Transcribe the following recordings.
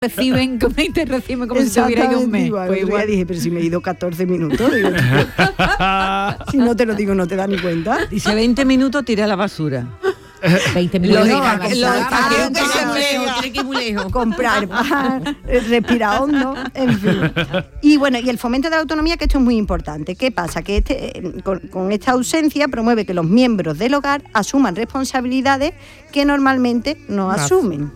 reciben como si se hubiera ido un mes. Igual dije, pero si me he ido 14 minutos, digo, si no te lo digo no te das ni cuenta. Dice 20 minutos tira a la basura. 20 minutos. Comprar pan, respirar hondo, en fin. Y bueno, y el fomento de la autonomía, que esto es muy importante. ¿Qué pasa? Que con esta ausencia promueve que los miembros del hogar asuman responsabilidades que normalmente no asumen.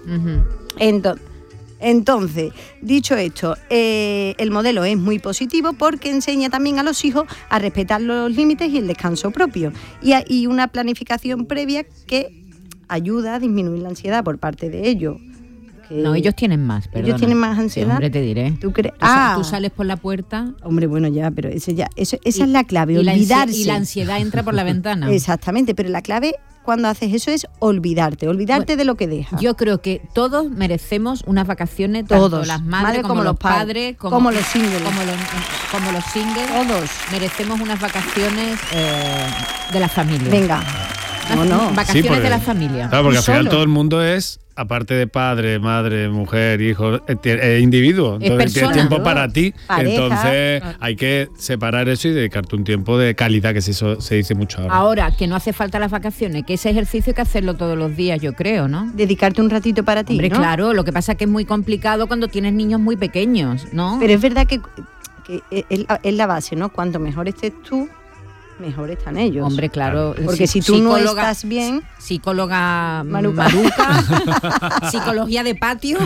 Entonces, dicho esto, el modelo es muy positivo porque enseña también a los hijos a respetar los límites y el descanso propio. Y una planificación previa que ayuda a disminuir la ansiedad por parte de ellos. No, ellos tienen más, perdona. Ellos tienen más ansiedad. Sí, hombre, te diré. ¿Tú crees? Tú sales por la puerta. Hombre, bueno, ya, pero esa es la clave, olvidarse. Y la ansiedad entra por la ventana. Exactamente, pero la clave cuando haces eso es olvidarte de lo que dejas. Yo creo que todos merecemos unas vacaciones, tanto las madres como los padres, como los singles. Como los singles. Todos. Merecemos unas vacaciones de la familia. Venga. Vacaciones de la familia. Claro, porque al final todo el mundo es, aparte de padre, madre, mujer, hijo, individuo. Entonces tienes tiempo para ti. Pareja. Entonces hay que separar eso y dedicarte un tiempo de calidad, que eso se dice mucho ahora. Ahora, que no hace falta las vacaciones, que ese ejercicio hay que hacerlo todos los días, yo creo, ¿no? Dedicarte un ratito para ti, Hombre, ¿no? Claro, lo que pasa es que es muy complicado cuando tienes niños muy pequeños, ¿no? Pero es verdad que es la base, ¿no? Cuanto mejor estés tú, mejor están ellos. Hombre, claro. Porque si tú no estás bien... Psicóloga Maruca. Psicología de patio.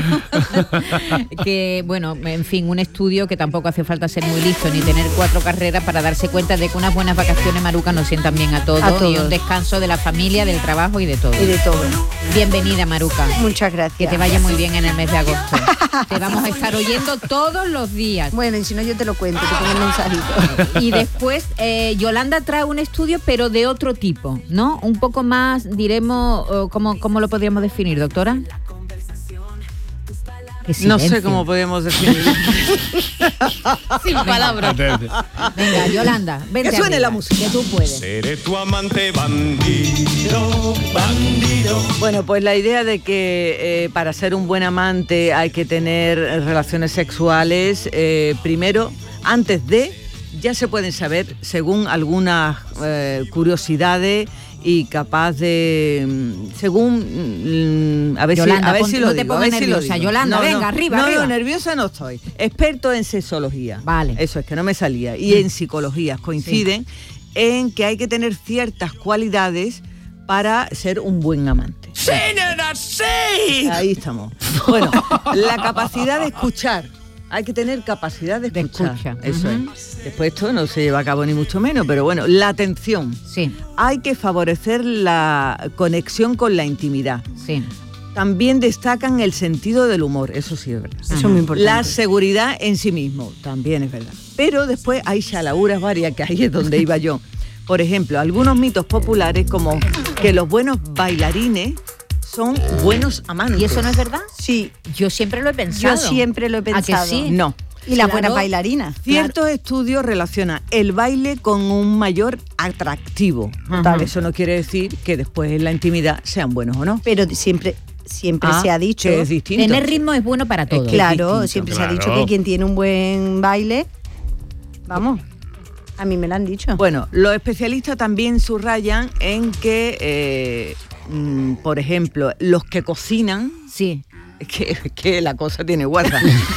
Que, bueno, en fin, un estudio que tampoco hace falta ser muy listo ni tener 4 carreras para darse cuenta de que unas buenas vacaciones, Maruca, nos sientan bien a todos. Y un descanso de la familia, del trabajo y de todo. Bienvenida, Maruca. Muchas gracias. Que te vaya muy bien en el mes de agosto. Te vamos a estar oyendo todos los días. Bueno, y si no yo te lo cuento, te pongo un mensajito. Y después, Yolanda trae un estudio, pero de otro tipo, ¿no? Un poco más, diremos, ¿cómo lo podríamos definir, doctora? No sé cómo podemos definirlo. Sin palabras. Venga, Yolanda, vente. Que suene arriba, la música. Que tú puedes. Seré tu amante bandido, bandido. Bueno, pues la idea de que para ser un buen amante hay que tener relaciones sexuales, primero, antes de, ya se pueden saber, según algunas curiosidades, y capaz de, según, a ver Yolanda, si lo digo. Yolanda, venga, arriba. No, nerviosa no estoy. Experto en sexología. Vale. Eso es que no me salía. Y en psicologías coinciden en que hay que tener ciertas cualidades para ser un buen amante. ¡Sí, nena, sí! Ahí estamos. Bueno, la capacidad de escuchar. Hay que tener capacidad de escuchar. Eso es. Después esto no se lleva a cabo ni mucho menos, pero bueno, la atención. Sí. Hay que favorecer la conexión con la intimidad. Sí. También destacan el sentido del humor, eso sí es verdad. Eso es muy importante. La seguridad en sí mismo, también es verdad. Pero después hay chalauras varias, que ahí es donde iba yo. Por ejemplo, algunos mitos populares como que los buenos bailarines son buenos amantes. ¿Y eso no es verdad? Sí. Yo siempre lo he pensado. Yo siempre lo he pensado. ¿A que sí? No. Y las buenas bailarinas. Ciertos estudios relacionan el baile con un mayor atractivo. Tal, eso no quiere decir que después en la intimidad sean buenos o no. Pero siempre se ha dicho que es distinto. Tener ritmo es bueno para todos. Claro, siempre se ha dicho que quien tiene un buen baile, vamos, a mí me lo han dicho. Bueno, los especialistas también subrayan en que, por ejemplo, los que cocinan... Sí. Que la cosa tiene guarda.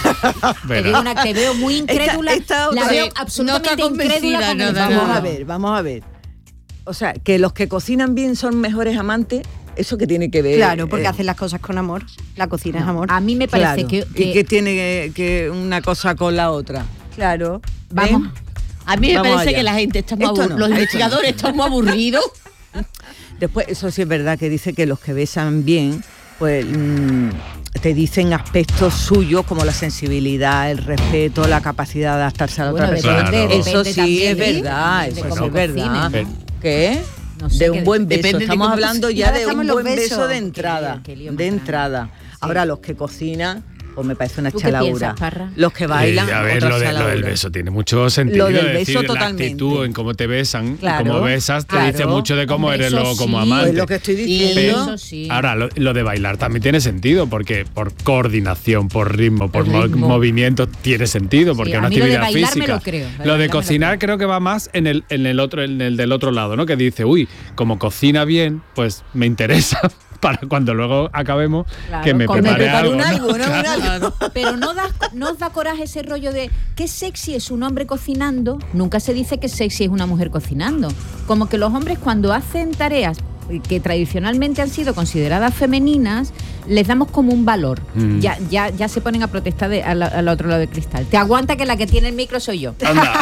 Te veo muy incrédula. La veo absolutamente incrédula. Vamos a ver. O sea, que los que cocinan bien son mejores amantes, ¿eso qué tiene que ver? Claro, porque hacen las cosas con amor. La cocina es amor. A mí me parece que... ¿Y qué tiene que una cosa con la otra? Claro. Vamos. A mí me parece que la gente está muy los investigadores están muy aburridos. Después, eso sí es verdad que dice que los que besan bien, pues te dicen aspectos suyos como la sensibilidad, el respeto, la capacidad de adaptarse a la otra persona. Eso sí es verdad, eso sí es verdad. ¿Qué? No sé, de un buen beso. Estamos hablando ya de un buen beso de entrada. De entrada. Ahora, los que cocinan, pues me parece una ¿Tú qué chalaura. piensas, Los que bailan, a ver, lo del beso tiene mucho sentido. Lo del beso decir, totalmente. La actitud en cómo te besan, Claro, cómo besas, te dice mucho de cómo eres luego como amante. Es lo que estoy diciendo. Pero, ahora, lo de bailar también tiene sentido, porque por coordinación, por ritmo, por movimiento, tiene sentido, porque es una actividad física. Lo de cocinar creo que va más en el del otro lado, ¿no? Que dice, uy, como cocina bien, pues me interesa para cuando luego acabemos, que me prepare algo. Claro. Pero no os da coraje ese rollo de qué sexy es un hombre cocinando. Nunca se dice que sexy es una mujer cocinando. Como que los hombres cuando hacen tareas que tradicionalmente han sido consideradas femeninas, les damos como un valor. Ya se ponen a protestar al otro lado del cristal. Te aguanta que la que tiene el micro soy yo.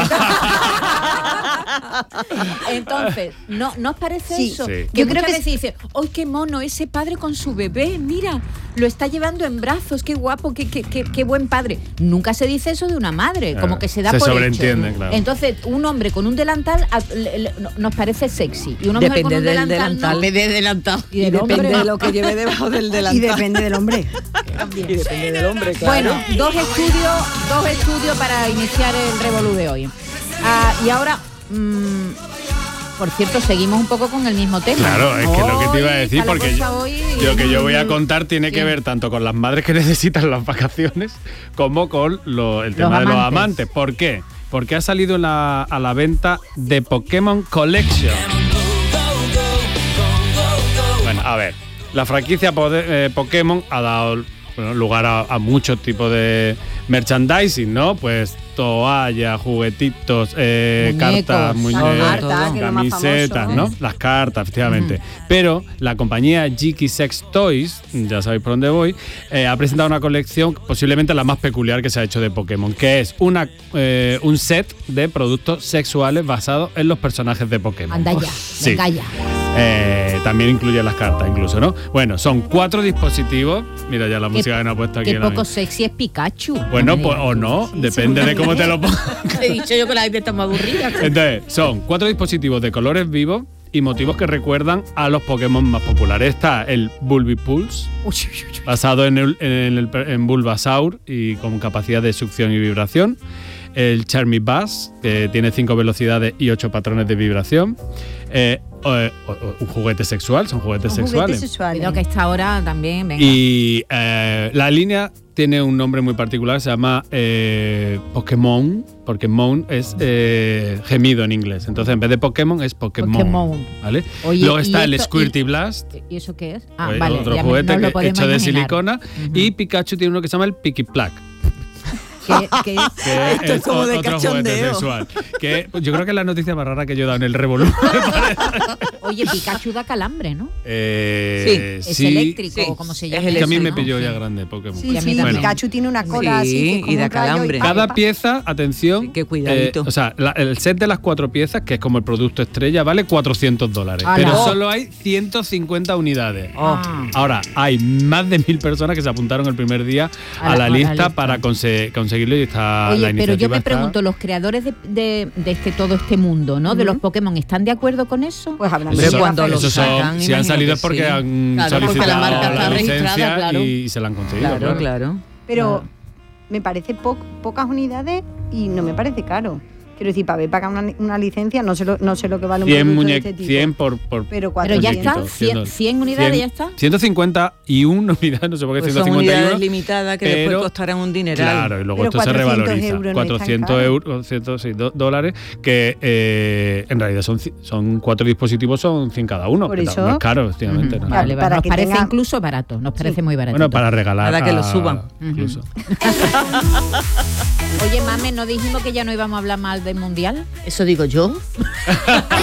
Entonces, ¿no os parece eso? Sí. Que muchas veces dice, ¡ay, qué mono ese padre con su bebé! Mira, lo está llevando en brazos, qué guapo, qué buen padre. Nunca se dice eso de una madre, como que se da por sobreentiende, hecho. claro. Entonces, un hombre con un delantal nos parece sexy. Y una mujer con un delantal. Depende del delantal. Y depende de lo que lleve debajo del delantal. Y depende del hombre. Y depende del hombre, claro. Bueno, dos estudios para iniciar el revolú de hoy. Y ahora, por cierto, seguimos un poco con el mismo tema. Claro, es que lo que te iba a decir, porque yo voy a contar tiene que ver tanto con las madres que necesitan las vacaciones como con el tema de los amantes. ¿Por qué? Porque ha salido a la venta The Pokémon Collection. Bueno, a ver, la franquicia Pokémon ha dado lugar a muchos tipos de merchandising, ¿no? Pues toallas, juguetitos, cartas, muñecos, camisetas, ¿no? Las cartas, efectivamente. Pero la compañía Geeky Sex Toys, ya sabéis por dónde voy, ha presentado una colección posiblemente la más peculiar que se ha hecho de Pokémon, que es un set de productos sexuales basados en los personajes de Pokémon. Anda ya, sí. venga ya. También incluye las cartas incluso, ¿no? Bueno, son 4 dispositivos. Mira ya la música que nos ha puesto aquí. Qué poco sexy es Pikachu. Bueno, pues o no, depende de cómo te lo pongas. He dicho yo que la gente está más aburrida. Entonces, son 4 dispositivos de colores vivos y motivos que recuerdan a los Pokémon más populares. Está el Bulbipulse, basado en Bulbasaur y con capacidad de succión y vibración. El Charmybuzz, que tiene 5 velocidades y 8 patrones de vibración. Un juguete sexual, son juguetes sexuales. Creo que esta hora también, venga. Y la línea tiene un nombre muy particular, se llama Pokémon, porque Mon es gemido en inglés. Entonces, en vez de Pokémon, es Pokémon. ¿Vale? Oye, luego está el Squirty Blast. ¿Y eso qué es? Vale. Otro juguete hecho de silicona. Y Pikachu tiene uno que se llama el Picky Plack. Que esto es como de otro cachondeo. juguete sexual. Que yo creo que es la noticia más rara que yo he dado en el Revolú. Oye, Pikachu da calambre, ¿no? Sí. Es eléctrico, como se llama. Que a mí me pilló ya grande Pokémon. Sí, bueno. Pikachu tiene una cola así que y da calambre. Cada pieza, atención, qué cuidadito. O sea, el set de las 4 piezas, que es como el producto estrella, vale $400. Pero solo hay 150 unidades. Ahora, hay más de 1000 personas que se apuntaron el primer día a la lista para conseguirlo y está. Oye, la iniciativa. pero yo me pregunto, los creadores de todo este mundo, ¿no? De los Pokémon, ¿están de acuerdo con eso? Pues habrán de cuando los sacan, si han salido es porque han solicitado la marca está licencia claro. y se la han conseguido. Claro. Pero me parece pocas unidades y no me parece caro. Quiero decir, para pagar una licencia, no sé lo que vale un producto de este tipo. 100 por pero ya está, 100 unidades ya está. 151 unidades, no sé por qué pues 151. Son unidades limitadas que después costarán un dineral. Claro, y luego esto se revaloriza. $400, que en realidad son 4 dispositivos, son 100 cada uno. Por eso. No es caro, efectivamente. ¿no? Vale, nos parece incluso barato, nos parece muy barato. Bueno, para regalar. Para que lo suban. Incluso. Oye, Mame, ¿no dijimos que ya no íbamos a hablar mal del Mundial? Eso digo yo.